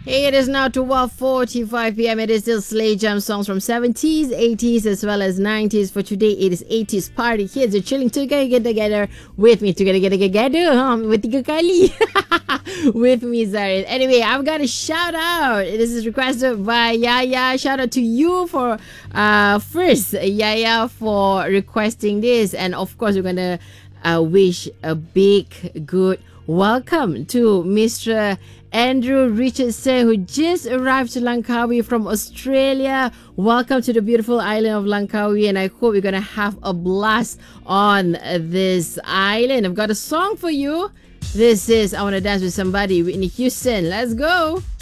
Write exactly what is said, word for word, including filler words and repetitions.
Hey, it is now twelve forty-five p m. It is still Slay Jam songs from seventies, eighties, as well as nineties. For today, it is eighties party. Kids are chilling together, together with me. Together, together, together. Huh? With tiga kali. With me, Zarin. Anyway, I've got a shout out. This is requested by Yaya. Shout out to you for uh first, Yaya, for requesting this. And of course, we're going to uh, wish a big, good welcome to Mister Andrew Richardson, who just arrived to Langkawi from Australia. Welcome to the beautiful island of Langkawi, and I hope you're gonna have a blast on this island. I've got a song for you. This is I Wanna Dance with Somebody, Whitney Houston. Let's go.